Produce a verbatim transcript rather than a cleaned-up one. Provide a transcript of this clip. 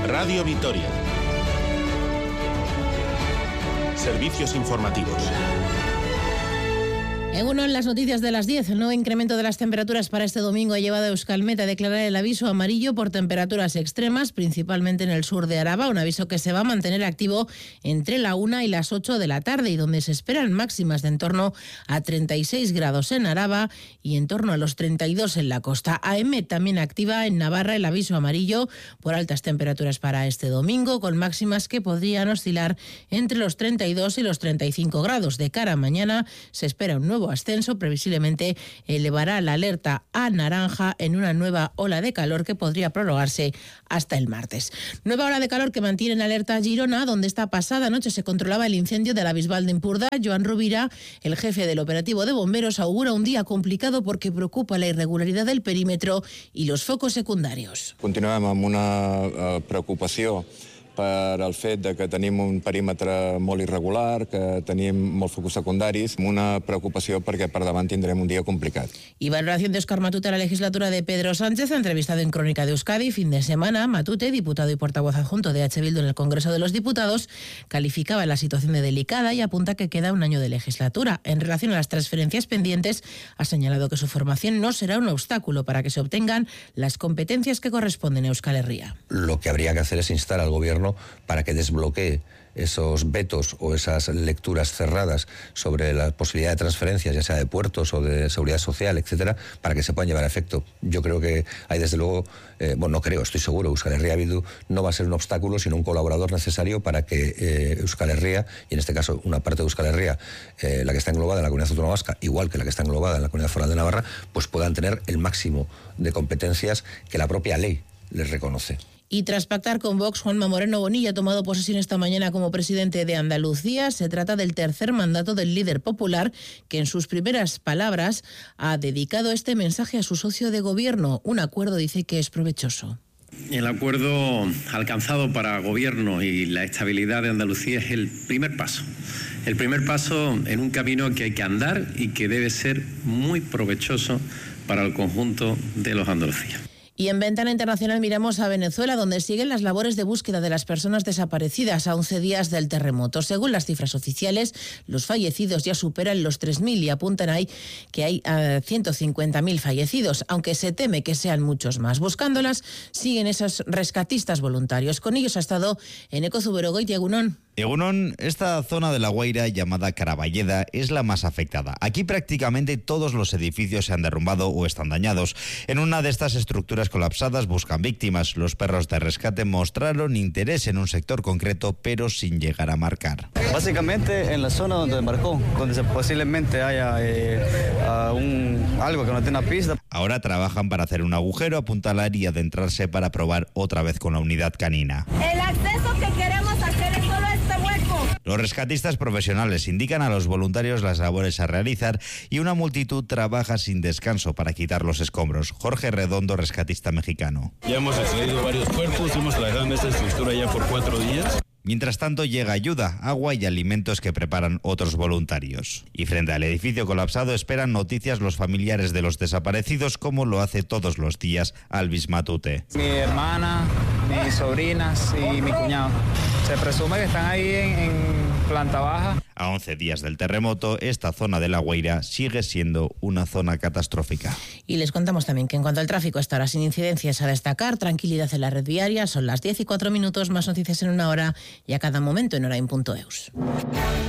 Radio Vitoria. Servicios informativos. En uno en las noticias de las diez, el nuevo incremento de las temperaturas para este domingo ha llevado a Euskalmet a declarar el aviso amarillo por temperaturas extremas, principalmente en el sur de Araba, un aviso que se va a mantener activo entre la una y las ocho de la tarde y donde se esperan máximas de en torno a treinta y seis grados en Araba y en torno a los treinta y dos en la costa. A E M E también activa en Navarra el aviso amarillo por altas temperaturas para este domingo, con máximas que podrían oscilar entre los treinta y dos y los treinta y cinco grados. De cara a mañana se espera un nuevo ascenso, previsiblemente elevará la alerta a naranja en una nueva ola de calor que podría prolongarse hasta el martes. Nueva ola de calor que mantiene en alerta a Girona, donde esta pasada noche se controlaba el incendio de la Bisbal de Empordà. Joan Rovira, el jefe del operativo de bomberos, augura un día complicado porque preocupa la irregularidad del perímetro y los focos secundarios. Continuem amb una uh, preocupació per al fet de que tenim un perímetre molt irregular, que tenim molts focus secundaris, una preocupació perquè per davant tindrem un dia complicat. Y valoración de Óscar Matute a la legislatura de Pedro Sánchez, entrevistado en Crónica de Euskadi. Fin de semana, Matute, diputado y portavoz adjunto de H. Bildu en el Congreso de los Diputados, calificaba la situación de delicada y apunta que queda un año de legislatura. En relación a las transferencias pendientes, ha señalado que su formación no será un obstáculo para que se obtengan las competencias que corresponden a Euskal Herria. Lo que habría que hacer es instar al Gobierno para que desbloquee esos vetos o esas lecturas cerradas sobre la posibilidad de transferencias, ya sea de puertos o de seguridad social, etcétera, para que se puedan llevar a efecto. Yo creo que hay, desde luego, eh, bueno, no creo, estoy seguro, Euskal Herria Bildu no va a ser un obstáculo, sino un colaborador necesario para que eh, Euskal Herria, y en este caso una parte de Euskal Herria, eh, la que está englobada en la Comunidad Autónoma Vasca, igual que la que está englobada en la Comunidad Foral de Navarra, pues puedan tener el máximo de competencias que la propia ley les reconoce. Y tras pactar con Vox, Juanma Moreno Bonilla ha tomado posesión esta mañana como presidente de Andalucía. Se trata del tercer mandato del líder popular, que en sus primeras palabras ha dedicado este mensaje a su socio de gobierno. Un acuerdo, dice, que es provechoso. El acuerdo alcanzado para Gobierno y la estabilidad de Andalucía es el primer paso. El primer paso en un camino que hay que andar y que debe ser muy provechoso para el conjunto de los andalucíes. Y en Ventana Internacional miramos a Venezuela, donde siguen las labores de búsqueda de las personas desaparecidas a once días del terremoto. Según las cifras oficiales, los fallecidos ya superan los tres mil y apuntan ahí que hay uh, ciento cincuenta mil fallecidos, aunque se teme que sean muchos más. Buscándolas siguen esos rescatistas voluntarios. Con ellos ha estado Eneko Zuberogoit y Egunon. Egunon, esta zona de La Guaira llamada Caraballeda es la más afectada. Aquí prácticamente todos los edificios se han derrumbado o están dañados. En una de estas estructuras colapsadas buscan víctimas. Los perros de rescate mostraron interés en un sector concreto, pero sin llegar a marcar. Básicamente en la zona donde embarcó, donde se posiblemente haya eh, uh, un, algo que no tenga pista. Ahora trabajan para hacer un agujero, apuntalar y adentrarse para probar otra vez con la unidad canina. El acceso que queremos hacer es solo este hueco. Los rescatistas profesionales indican a los voluntarios las labores a realizar y una multitud trabaja sin descanso para quitar los escombros. Jorge Redondo, rescatista mexicano. Ya hemos extraído varios cuerpos, hemos trabajado en esta estructura ya por cuatro días. Mientras tanto llega ayuda, agua y alimentos que preparan otros voluntarios. Y frente al edificio colapsado esperan noticias los familiares de los desaparecidos, como lo hace todos los días Alvis Matute. Mi hermana, mis sobrinas y mi cuñado. Se presume que están ahí en, en planta baja. A once días del terremoto, esta zona de La Guaira sigue siendo una zona catastrófica. Y les contamos también que en cuanto al tráfico, estará sin incidencias a destacar, tranquilidad en la red viaria. Son las diez y cuatro minutos, más noticias en una hora y a cada momento en hora en punto eus.